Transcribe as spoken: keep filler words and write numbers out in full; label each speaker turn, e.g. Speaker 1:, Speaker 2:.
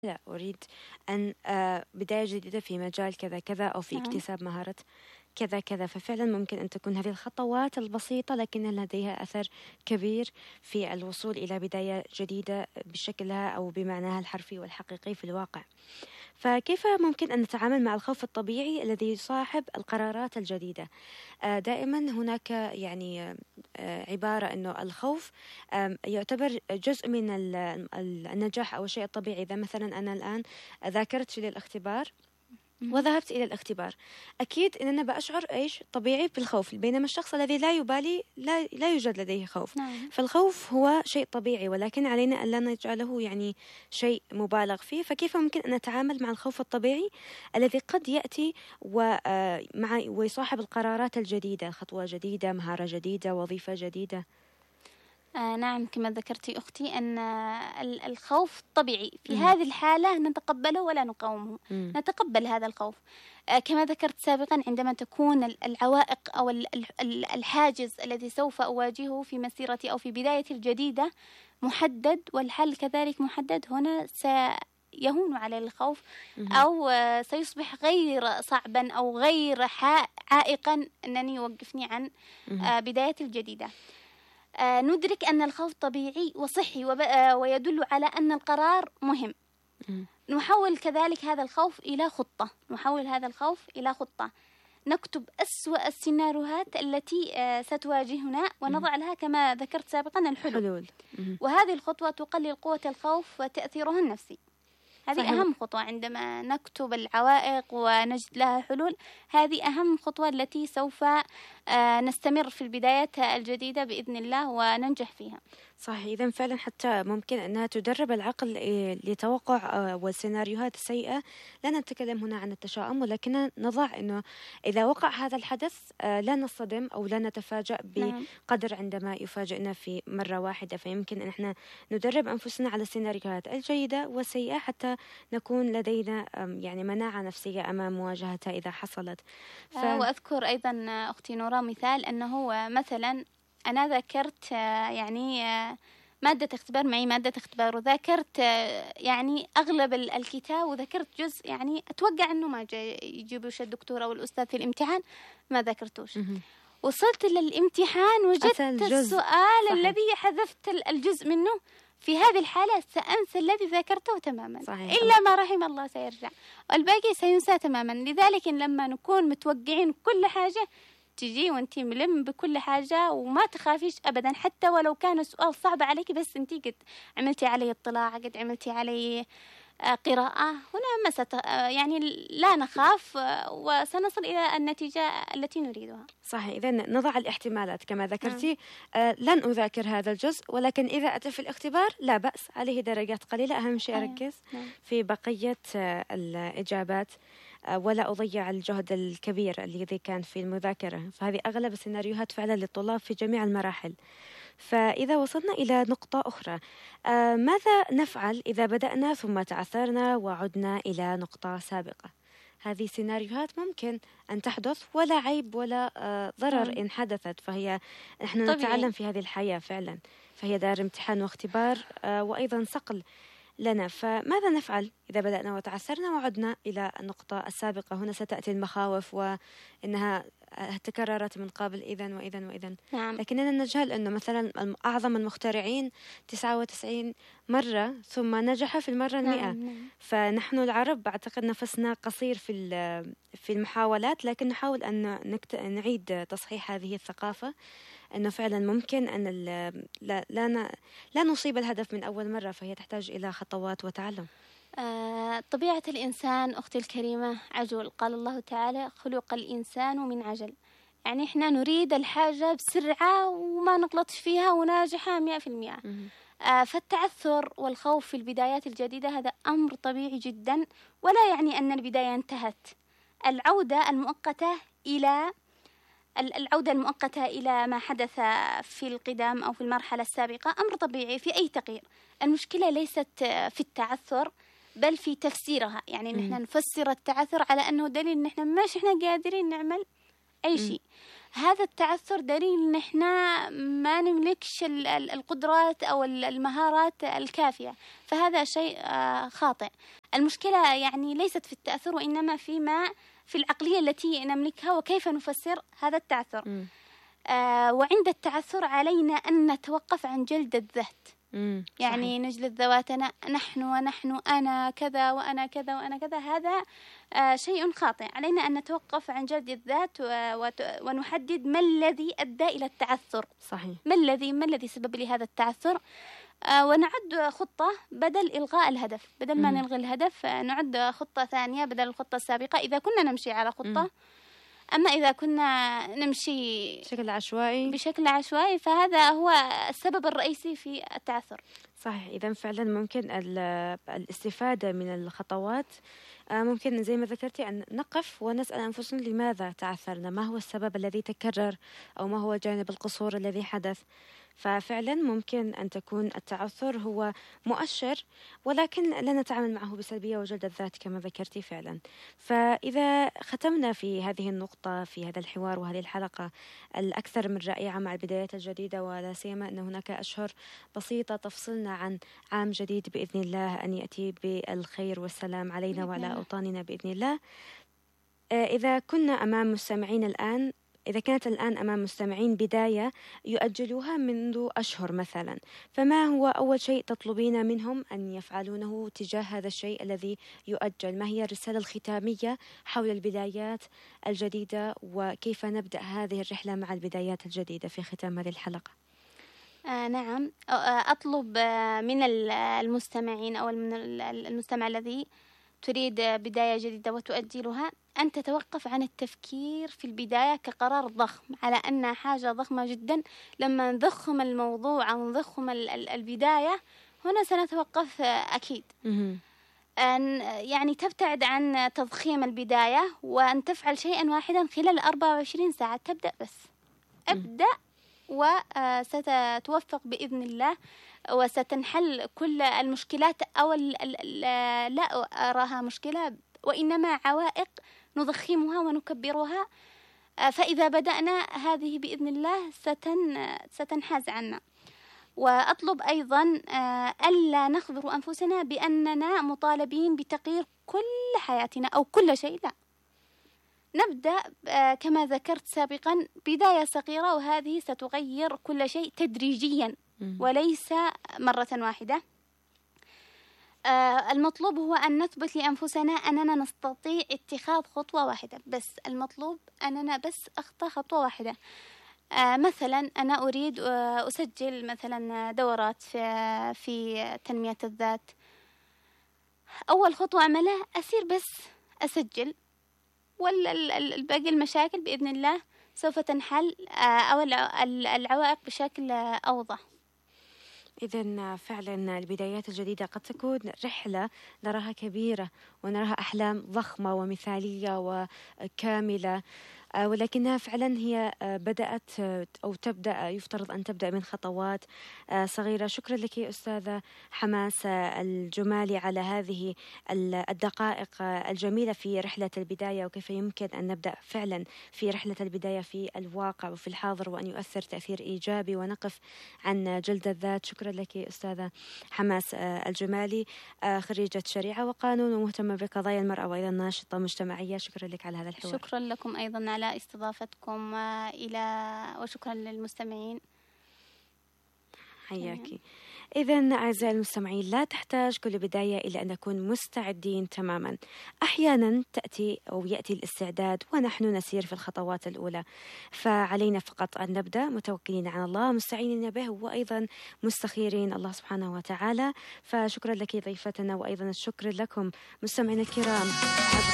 Speaker 1: لا أريد أن آه، بداية جديدة في مجال كذا كذا أو في
Speaker 2: نعم.
Speaker 1: اكتساب مهارة كذا كذا. ففعلا ممكن أن تكون هذه الخطوات البسيطة لكن لديها أثر كبير في الوصول إلى بداية جديدة بشكلها أو بمعناها الحرفي والحقيقي في الواقع. فكيف ممكن أن نتعامل مع الخوف الطبيعي الذي يصاحب القرارات الجديدة؟ آه، دائما هناك يعني آه، عبارة أنه الخوف آم، يعتبر جزء من ال- ال- النجاح أو الشيء الطبيعي. إذا مثلا أنا الآن ذاكرت للاختبار
Speaker 2: مهم.
Speaker 1: وذهبت إلى الاختبار، أكيد إن أنا بأشعر إيش طبيعي بالخوف، بينما الشخص الذي لا يبالي لا, لا يوجد لديه خوف.
Speaker 2: نعم.
Speaker 1: فالخوف هو شيء طبيعي، ولكن علينا أن لا نجعله يعني شيء مبالغ فيه. فكيف ممكن أن نتعامل مع الخوف الطبيعي الذي قد يأتي ومع ويصاحب القرارات الجديدة، خطوة جديدة، مهارة جديدة، وظيفة جديدة؟
Speaker 2: آه نعم، كما ذكرتي أختي أن آه، ال- الخوف طبيعي في
Speaker 1: مم.
Speaker 2: هذه الحالة، نتقبله ولا نقاومه.
Speaker 1: مم.
Speaker 2: نتقبل هذا الخوف. آه كما ذكرت سابقا، عندما تكون ال- العوائق أو ال- ال- ال- الحاجز الذي سوف أواجهه في مسيرتي أو في بدايتي الجديدة محدد، والحل كذلك محدد، هنا سيهون علي الخوف
Speaker 1: مم.
Speaker 2: أو آه، سيصبح غير صعبا أو غير حا- عائقا أنني يوقفني عن
Speaker 1: مم.
Speaker 2: آه، بدايتي الجديدة. آه، ندرك أن الخوف طبيعي وصحي وب- آه، ويدل على أن القرار مهم.
Speaker 1: مم.
Speaker 2: نحول كذلك هذا الخوف إلى خطة نحول هذا الخوف إلى خطة نكتب أسوأ السيناريوهات التي آه، ستواجهنا، ونضع لها كما ذكرت سابقا الحلول.
Speaker 1: حلول. مم.
Speaker 2: وهذه الخطوة تقلل قوة الخوف وتأثيره النفسي. هذه
Speaker 1: صحيح.
Speaker 2: أهم خطوة عندما نكتب العوائق ونجد لها حلول. هذه أهم خطوة التي سوف آه، نستمر في البدايات الجديدة بإذن الله وننجح فيها.
Speaker 1: صحيح. إذا فعلا حتى ممكن أنها تدرب العقل إيه، لتوقع آه، والسيناريوهات السيئة. لا نتكلم هنا عن التشاؤم، ولكن نضع أنه إذا وقع هذا الحدث آه، لا نصطدم أو لا نتفاجأ
Speaker 2: نعم.
Speaker 1: بقدر عندما يفاجئنا في مرة واحدة. فيمكن أن احنا ندرب أنفسنا على السيناريوهات الجيدة والسيئة حتى نكون لدينا آم، يعني مناعة نفسية أمام مواجهتها إذا حصلت. ف...
Speaker 2: آه، وأذكر أيضا آه، أختي نورا مثال أنه آه، مثلا أنا ذاكرت آه، يعني آه، مادة اختبار معي مادة اختبار وذاكرت آه، يعني أغلب ال- الكتاب، وذاكرت جزء يعني أتوقع أنه ما جاي يجيب وش الدكتور أو الأستاذ في الامتحان، ما ذاكرتوش.
Speaker 1: مهم.
Speaker 2: وصلت للامتحان وجدت
Speaker 1: أنسى الجزء.
Speaker 2: السؤال
Speaker 1: صحيح.
Speaker 2: الذي حذفت ال- الجزء منه. في هذه الحالة سأنسى الذي ذاكرته تماما.
Speaker 1: صحيح.
Speaker 2: إلا ما رحم الله سيرجع، والباقي سينسى تماما. لذلك لما نكون متوقعين كل حاجة تجي وانتي ملم بكل حاجة وما تخافيش أبدا، حتى ولو كان السؤال صعب عليك، بس انتي قد عملتي عليه اطلاع، قد عملتي عليه آه، قراءة، هنا ما ست... آه، يعني لا نخاف آه، وسنصل إلى النتيجة التي نريدها.
Speaker 1: صحيح. إذا نضع الاحتمالات كما ذكرتي. آه لن أذاكر هذا الجزء، ولكن إذا أتى في الاختبار لا بأس، عليه درجات قليلة. أهم شيء
Speaker 2: أيوة.
Speaker 1: أركز
Speaker 2: نعم.
Speaker 1: في بقية آه الإجابات آه ولا أضيع الجهد الكبير الذي كان في المذاكرة. فهذه أغلب السيناريوهات فعلا للطلاب في جميع المراحل. فإذا وصلنا إلى نقطة أخرى، آه ماذا نفعل إذا بدأنا ثم تعثرنا وعدنا إلى نقطة سابقة؟ هذه سيناريوهات ممكن أن تحدث، ولا عيب ولا آه ضرر
Speaker 2: نعم.
Speaker 1: إن حدثت. فهي نحن
Speaker 2: طبيعي.
Speaker 1: نتعلم في هذه الحياة فعلا، فهي دار امتحان واختبار آه وأيضا صقل لنا. فماذا نفعل إذا بدأنا وتعثرنا وعدنا إلى النقطة السابقة؟ هنا ستأتي المخاوف وإنها آه، تكررت من قبل إذن وإذن وإذن.
Speaker 2: نعم.
Speaker 1: لكننا نجهل أنه مثلا الم- أعظم المخترعين تسعة وتسعين مرة ثم نجح في المرة المئة.
Speaker 2: نعم. نعم.
Speaker 1: فنحن العرب أعتقد نفسنا قصير في ال- في المحاولات، لكن نحاول أن نكت... نعيد تصحيح هذه الثقافة، أنه فعلا ممكن أن ال- لا لا, ن... لا نصيب الهدف من أول مرة، فهي تحتاج إلى خطوات وتعلم.
Speaker 2: آه، طبيعة الإنسان أختي الكريمة عجول. قال الله تعالى: خلق الإنسان من عجل. يعني إحنا نريد الحاجة بسرعة وما نغلطش فيها وناجحة مئة في المئة.
Speaker 1: مهم.
Speaker 2: آه، فالتعثر والخوف في البدايات الجديدة هذا أمر طبيعي جدا، ولا يعني أن البداية انتهت. العودة المؤقتة إلى ال- العودة المؤقتة إلى ما حدث في القدام أو في المرحلة السابقة أمر طبيعي في أي تغيير. المشكلة ليست في التعثر بل في تفسيرها. يعني
Speaker 1: مم.
Speaker 2: نحن نفسر التعثر على أنه دليل نحن مش إحنا قادرين نعمل أي
Speaker 1: مم.
Speaker 2: شيء. هذا التعثر دليل إن إحنا ما نملكش القدرات أو المهارات الكافية، فهذا شيء خاطئ. المشكلة يعني ليست في التأثر، وإنما فيما في العقلية التي نملكها وكيف نفسر هذا التعثر. م. آه وعند التعثر علينا أن نتوقف عن جلد الذات. مم. يعني صحيح. نجلد ذواتنا، نحن ونحن أنا كذا وأنا كذا وأنا كذا، هذا آه شيء خاطئ. علينا أن نتوقف عن جلد الذات ونحدد ما الذي أدى إلى التعثر.
Speaker 1: صحيح.
Speaker 2: ما الذي ما الذي سبب لهذا التعثر، آه ونعد خطة بدل إلغاء الهدف. بدل ما مم. نلغي الهدف نعد خطة ثانية بدل الخطة السابقة، إذا كنا نمشي على خطة. مم. أما إذا كنا نمشي
Speaker 1: بشكل عشوائي
Speaker 2: بشكل عشوائي فهذا هو السبب الرئيسي في التعثر.
Speaker 1: صحيح. إذا فعلا ممكن الاستفادة من الخطوات، ممكن زي ما ذكرتي أن نقف ونسأل أنفسنا لماذا تعثرنا، ما هو السبب الذي تكرر، أو ما هو جانب القصور الذي حدث. ففعلا ممكن أن تكون التعثر هو مؤشر، ولكن لا نتعامل معه بسلبية وجلد الذات كما ذكرتي فعلا. فإذا ختمنا في هذه النقطة في هذا الحوار وهذه الحلقة الأكثر من رائعة مع البدايات الجديدة، ولا سيما أن هناك أشهر بسيطة تفصلنا عن عام جديد بإذن الله أن يأتي بالخير والسلام علينا وعلى أوطاننا بإذن الله. إذا كنا أمام مستمعين الآن إذا كانت الآن أمام مستمعين بداية يؤجلوها منذ أشهر مثلا، فما هو أول شيء تطلبين منهم أن يفعلونه تجاه هذا الشيء الذي يؤجل؟ ما هي الرسالة الختامية حول البدايات الجديدة، وكيف نبدأ هذه الرحلة مع البدايات الجديدة في ختام هذه الحلقة؟
Speaker 2: آه نعم، أطلب من المستمعين أو من المستمع الذي تريد بداية جديدة وتؤجلها أن تتوقف عن التفكير في البداية كقرار ضخم، على أنها حاجة ضخمة جدا. لما نضخم الموضوع أو نضخم البداية هنا سنتوقف أكيد. أن يعني تبتعد عن تضخيم البداية، وأن تفعل شيئا واحدا خلال أربعة وعشرين ساعة. تبدأ بس، أبدأ وستتوفق بإذن الله، وستنحل كل المشكلات أو لا أراها مشكلة وإنما عوائق نضخمها ونكبرها. فإذا بدأنا هذه بإذن الله ستن ستنحاز عنا. وأطلب أيضا ألا نخبر أنفسنا بأننا مطالبين بتغيير كل حياتنا أو كل شيء، لا. نبدأ كما ذكرت سابقا بداية صغيرة، وهذه ستغير كل شيء تدريجيا وليس مرة واحدة. آه المطلوب هو أن نثبت لأنفسنا أننا نستطيع اتخاذ خطوة واحدة بس. المطلوب أننا بس أخطأ خطوة واحدة. آه مثلا أنا أريد آه أسجل مثلا دورات في, في تنمية الذات. أول خطوة أعملها أسير بس أسجل، والباقي المشاكل بإذن الله سوف تنحل آه أو العوائق بشكل أوضح.
Speaker 1: إذن فعلا البدايات الجديدة قد تكون رحلة نراها كبيرة ونراها أحلام ضخمة ومثالية وكاملة، ولكنها فعلا هي بدأت أو تبدأ يفترض أن تبدأ من خطوات صغيرة. شكرا لك أستاذة حماس الجمالي على هذه الدقائق الجميلة في رحلة البداية، وكيف يمكن أن نبدأ فعلا في رحلة البداية في الواقع وفي الحاضر، وأن يؤثر تأثير إيجابي ونقف عن جلد الذات. شكرا لك أستاذة حماس الجمالي، خريجة شريعة وقانون ومهتمة بقضايا المرأة وأيضا ناشطة مجتمعية. شكرا لك على هذا الحوار.
Speaker 2: شكرا لكم أيضا على استضافتكم إلى وشكرا للمستمعين.
Speaker 1: حياكي. إذن أعزائي المستمعين، لا تحتاج كل بداية إلى أن نكون مستعدين تماما. أحيانا تأتي أو يأتي الاستعداد ونحن نسير في الخطوات الأولى، فعلينا فقط أن نبدأ متوكلين على الله مستعينين به، وأيضا مستخيرين الله سبحانه وتعالى. فشكرا لك ضيفتنا، وأيضا الشكر لكم مستمعين الكرام.